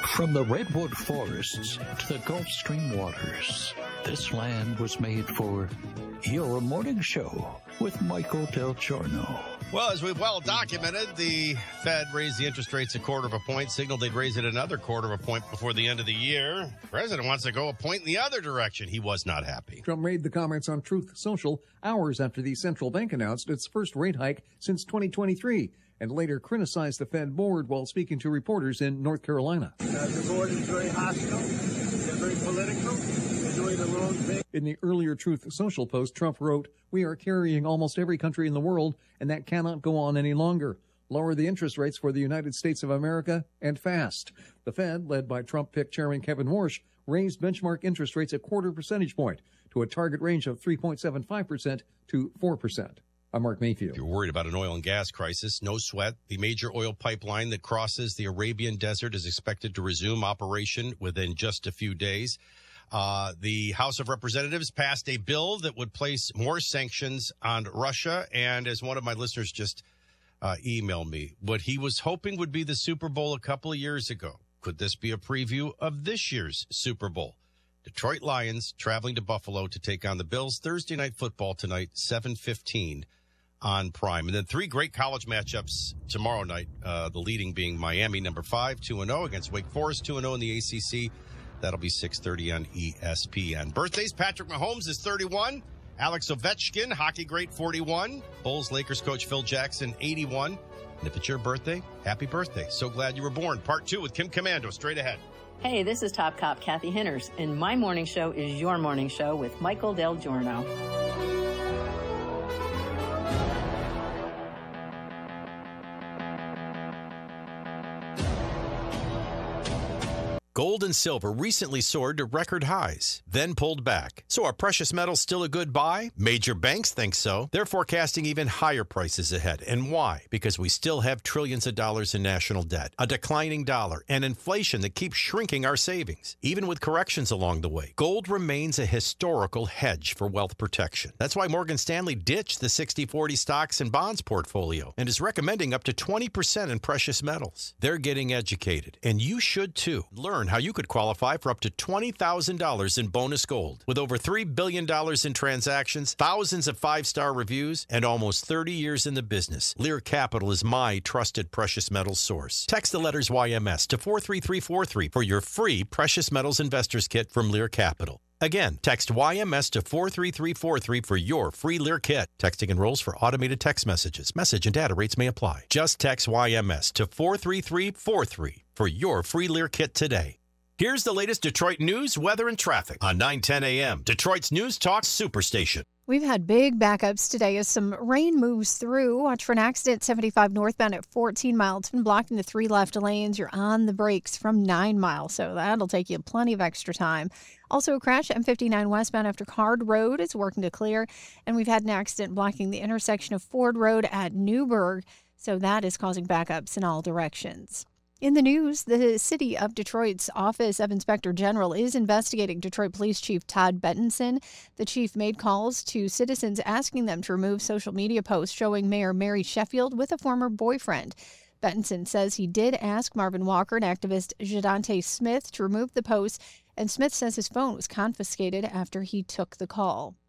From the redwood forests to the Gulf Stream waters, this land was made for your morning show with Michael Del Giorno. Well, as we've well documented, the Fed raised the interest rates a quarter of a point, signaled they'd raise it another quarter of a point before the end of the year. The president wants to go a point in the other direction. He was not happy. Trump made the comments on Truth Social hours after the central bank announced its first rate hike since 2023, and later criticized the Fed board while speaking to reporters in North Carolina. The board is very hostile. They're very political. They're doing the wrong thing. In the earlier Truth Social post, Trump wrote, "We are carrying almost every country in the world, and that cannot go on any longer. Lower the interest rates for the United States of America, and fast." The Fed, led by Trump pick Chairman Kevin Warsh, raised benchmark interest rates a quarter percentage point to a target range of 3.75% to 4%. I'm Mark Mayfield. If you're worried about an oil and gas crisis, no sweat. The major oil pipeline that crosses the Arabian Desert is expected to resume operation within just a few days. The House of Representatives passed a bill that would place more sanctions on Russia. And as one of my listeners just emailed me, what he was hoping would be the Super Bowl a couple of years ago. Could this be a preview of this year's Super Bowl? Detroit Lions traveling to Buffalo to take on the Bills. Thursday Night Football tonight, 7:15 on Prime. And then three great college matchups tomorrow night, the leading being Miami, number 5, 2-0 against Wake Forest, 2-0 in the ACC. That'll be 6:30 on ESPN. Birthdays, Patrick Mahomes is 31. Alex Ovechkin, hockey great, 41. Bulls Lakers coach Phil Jackson, 81. And if it's your birthday, happy birthday. So glad you were born. Part 2 with Kim Commando, straight ahead. Hey, this is Top Cop Kathy Henners, and my morning show is your morning show with Michael Del Giorno. Gold and silver recently soared to record highs, then pulled back. So are precious metals still a good buy? Major banks think so. They're forecasting even higher prices ahead. And why? Because we still have trillions of dollars in national debt, a declining dollar, and inflation that keeps shrinking our savings. Even with corrections along the way, gold remains a historical hedge for wealth protection. That's why Morgan Stanley ditched the 60-40 stocks and bonds portfolio and is recommending up to 20% in precious metals. They're getting educated, and you should too. Learn how you could qualify for up to $20,000 in bonus gold. With over $3 billion in transactions, thousands of 5-star reviews, and almost 30 years in the business, Lear Capital is my trusted precious metals source. Text the letters YMS to 43343 for your free Precious Metals Investors Kit from Lear Capital. Again, text YMS to 43343 for your free Lear kit. Texting enrolls for automated text messages. Message and data rates may apply. Just text YMS to 43343 for your free Lear kit today. Here's the latest Detroit news, weather, and traffic on 9:10 a.m. Detroit's News Talk Superstation. We've had big backups today as some rain moves through. Watch for an accident 75 northbound at 14 miles. It's been blocked into 3 left lanes. You're on the brakes from 9 miles, so that'll take you plenty of extra time. Also a crash at 59 westbound after Card Road is working to clear. And we've had an accident blocking the intersection of Ford Road at Newburgh, so that is causing backups in all directions. In the news, the City of Detroit's Office of Inspector General is investigating Detroit Police Chief Todd Bettinson. The chief made calls to citizens asking them to remove social media posts showing Mayor Mary Sheffield with a former boyfriend. Bettinson says he did ask Marvin Walker and activist Jadante Smith to remove the posts, and Smith says his phone was confiscated after he took the call.